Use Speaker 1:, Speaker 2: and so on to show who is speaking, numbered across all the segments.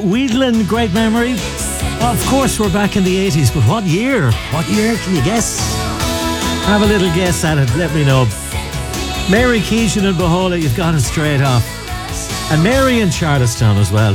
Speaker 1: Weedlin, great memory. Of course, we're back in the 80s, but what year? What year? Can you guess? Have a little guess at it. Let me know. Mary Keeshan and Bohola, you've got it straight off. And Mary in Charlottetown as well.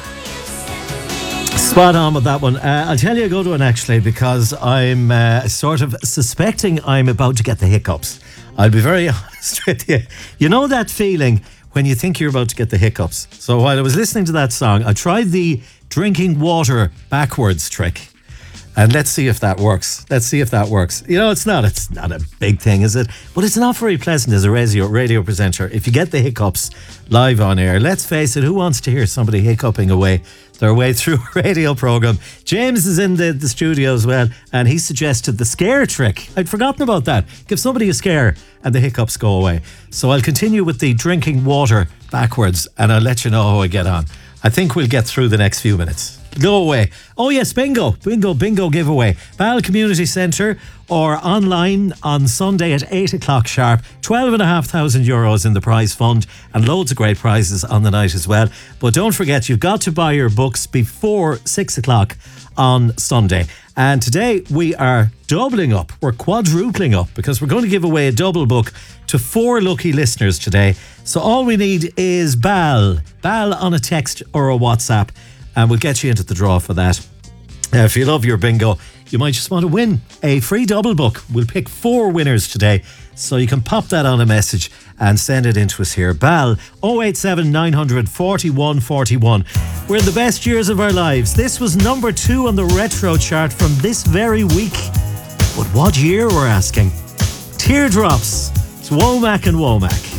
Speaker 1: Spot on with that one. I'll tell you a good one actually, because I'm sort of suspecting I'm about to get the hiccups. I'll be very honest with you. You know that feeling when you think you're about to get the hiccups? So while I was listening to that song, I tried the drinking water backwards trick. And let's see if that works. You know, it's not a big thing, is it? But it's not very pleasant as a radio presenter. If you get the hiccups live on air, let's face it, who wants to hear somebody hiccuping away their way through a radio programme? James is in the studio as well, and he suggested the scare trick. I'd forgotten about that. Give somebody a scare and the hiccups go away. So I'll continue with the drinking water backwards, and I'll let you know how I get on. I think we'll get through the next few minutes. Go away. Oh yes, bingo giveaway. Bal Community Centre or online on Sunday at 8 o'clock sharp. 12,500 euros in the prize fund and loads of great prizes on the night as well. But don't forget, you've got to buy your books before 6 o'clock on Sunday. And today we are doubling up. We're quadrupling up because we're going to give away a double book to 4 lucky listeners today. So all we need is Bal on a text or a WhatsApp, and we'll get you into the draw for that. If you love your bingo, you might just want to win a free double book. We'll pick 4 winners today, so you can pop that on a message and send it in to us here. Bal, 087 900 41 41. We're in the best years of our lives. This was number 2 on the retro chart from this very week. But what year, we're asking? Teardrops. It's Womack and Womack.